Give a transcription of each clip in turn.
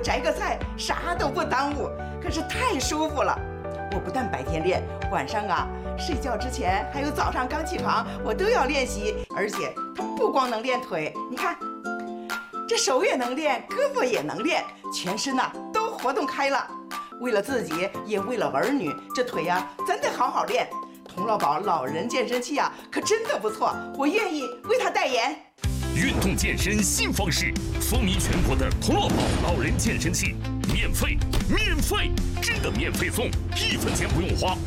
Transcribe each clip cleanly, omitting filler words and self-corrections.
摘个菜，啥都不耽误，可是太舒服了。我不但白天练，晚上啊睡觉之前还有早上刚起床，我都要练习。而且它不光能练腿，你看，这手也能练，胳膊也能练，全身呐都活动开了。为了自己，也为了儿女，这腿呀真得好好练。童乐宝老人健身器啊，可真的不错，我愿意为他代言。 运动健身新方式，风靡全国的童乐宝老人健身器，免费，真的免费送，1分钱不用花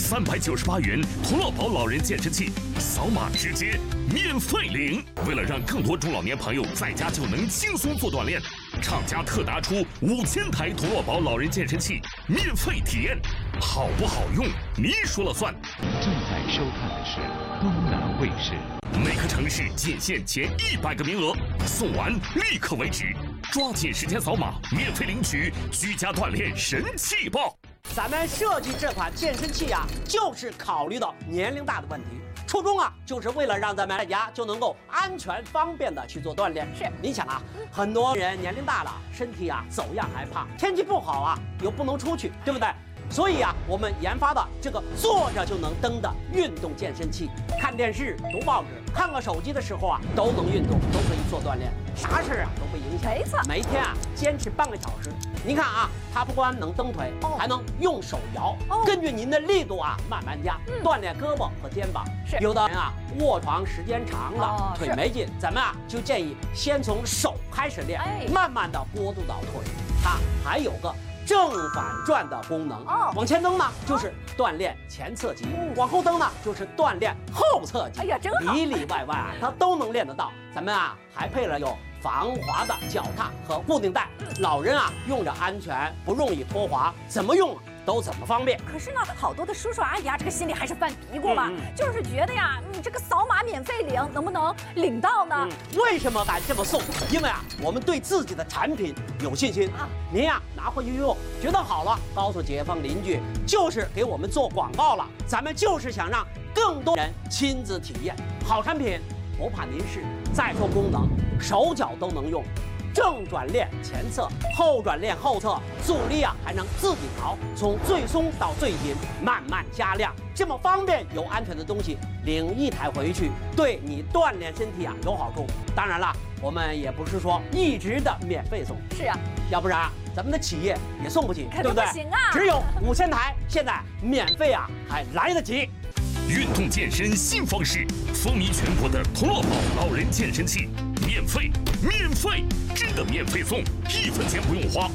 ，398元童乐宝老人健身器，扫码直接免费领。为了让更多中老年朋友在家就能轻松做锻炼，厂家特拿出5000台童乐宝老人健身器免费体验，好不好用你说了算。 正在收看的是东南卫视。 每个城市仅限前100个名额，送完立刻为止，抓紧时间扫码，免费领取居家锻炼神器包。 咱们设计这款健身器啊，就是考虑到年龄大的问题。初衷啊，就是为了让咱们在家就能够安全方便的去做锻炼。是，你想啊，很多人年龄大了，身体啊走样还怕，天气不好啊又不能出去，对不对？所以啊，我们研发的这个坐着就能蹬的运动健身器，看电视、读报纸、看个手机的时候啊，都能运动，都可以做锻炼，啥事啊都不影响。 没错， 每天啊坚持半个小时。您看啊，它不光能蹬腿，还能用手摇，根据您的力度啊慢慢加，锻炼胳膊和肩膀。是，有的人啊卧床时间长了，腿没劲，咱们啊就建议先从手开始练，慢慢的过渡到腿。它还有个正反转的功能，往前蹬呢就是锻炼前侧肌，往后蹬呢就是锻炼后侧肌。哎呀，真好，里里外外啊它都能练得到。咱们啊还配了有防滑的脚踏和固定带，老人啊用着安全，不容易脱滑，怎么用都怎么方便。 可是呢，好多的叔叔阿姨啊，这个心里还是犯嘀咕嘛，就是觉得呀，你这个扫码免费领，能不能领到呢？ 为什么敢这么送？因为啊，我们对自己的产品有信心啊。您呀拿回去用，觉得好了，告诉街坊邻居，就是给我们做广告了。咱们就是想让更多人亲自体验好产品，不怕您试。再说功能，手脚都能用。正转练前侧，后转练后侧，阻力啊还能自己调，从最松到最紧，慢慢加量，这么方便又安全的东西，领1台回去，对你锻炼身体啊有好处。当然了，我们也不是说一直的免费送， 是啊， 要不然咱们的企业也送不起， 对不对？不行啊， 只有5000台，现在免费啊还来得及。 运动健身新方式，风靡全国的童乐宝老人健身器，免费，真的免费送，1分钱不用花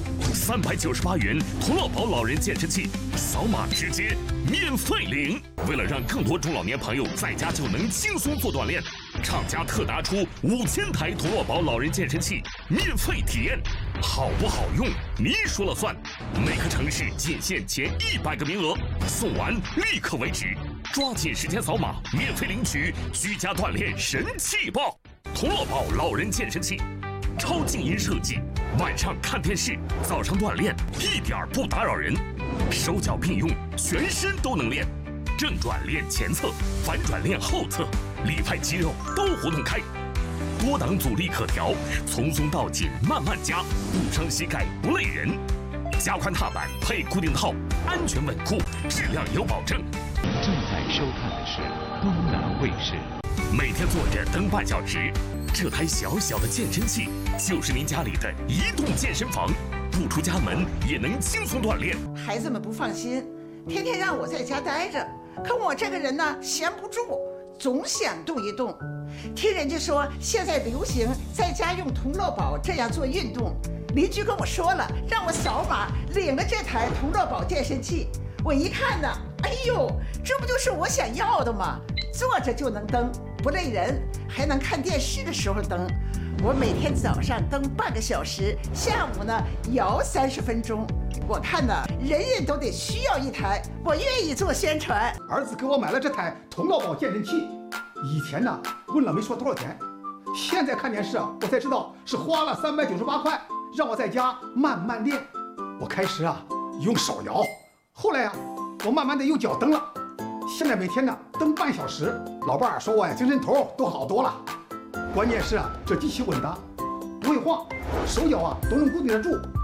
，398元童乐宝老人健身器，扫码直接免费领。为了让更多中老年朋友在家就能轻松做锻炼，厂家特拿出5000台童乐宝老人健身器免费体验，好不好用你说了算。每个城市仅限前100个名额，送完立刻为止，抓紧时间扫码，免费领取居家锻炼神器包。童乐宝老人健身器，超静音设计，晚上看电视，早上锻炼，一点不打扰人，手脚并用，全身都能练，正转练前侧，反转练后侧，里外肌肉都活动开，多档阻力可调，从松到紧慢慢加，不伤膝盖不累人，加宽踏板配固定套，安全稳固，质量有保证。 正在收看的是东南卫视。 每天坐着蹬半小时，这台小小的健身器就是您家里的移动健身房，不出家门也能轻松锻炼。 孩子们不放心，天天让我在家待着，可我这个人呢闲不住，总想动一动。听人家说现在流行在家用童乐宝这样做运动，邻居跟我说了，让我扫码领了这台童乐宝健身器。我一看呢，哎呦，这不就是我想要的吗？坐着就能蹬，不累人，还能看电视的时候蹬。我每天早上蹬半个小时，下午呢摇30分钟。我看呢，人人都得需要一台，我愿意做宣传。 儿子给我买了这台童乐宝健身器，以前呢问了没说多少钱，现在看电视啊，我才知道是花了398块，让我在家慢慢练。我开始啊用手摇，后来啊我慢慢的用脚蹬了，现在每天呢蹬半小时。老伴儿说我呀精神头都好多了。关键是啊这机器稳当，不会晃，手脚啊都能固定得住。